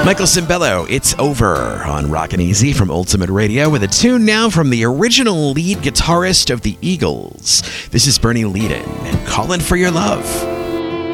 Michael Cimbello, It's Over on Rockin' Easy from Ultimate Radio with a tune now from the original lead guitarist of the Eagles. This is Bernie Leadon and Callin' for Your Love.